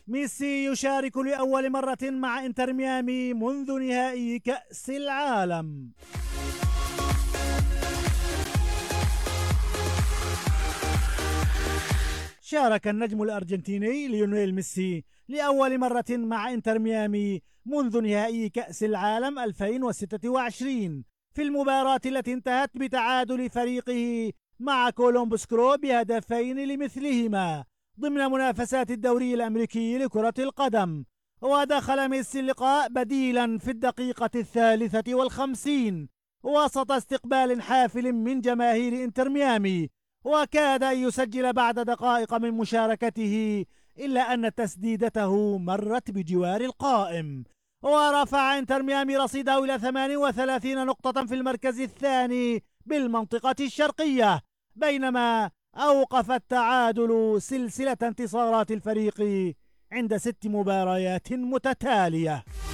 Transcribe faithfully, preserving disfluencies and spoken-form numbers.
ميسي يشارك لأول مرة مع انتر ميامي منذ نهائي كأس العالم. شارك النجم الأرجنتيني ليونيل ميسي لأول مرة مع انتر ميامي منذ نهائي كأس العالم ألفين وستة وعشرين في المباراة التي انتهت بتعادل فريقه مع كولومبوس كرو بهدفين لمثلهما ضمن منافسات الدوري الأمريكي لكرة القدم. ودخل ميسي اللقاء بديلا في الدقيقة الثالثة والخمسين وسط استقبال حافل من جماهير انتر ميامي، وكاد أن يسجل بعد دقائق من مشاركته، إلا أن تسديدته مرت بجوار القائم، ورفع انتر ميامي رصيده إلى ثمانية وثلاثين نقطة في المركز الثاني بالمنطقة الشرقية، بينما أوقف التعادل سلسلة انتصارات الفريق عند ست مباريات متتالية.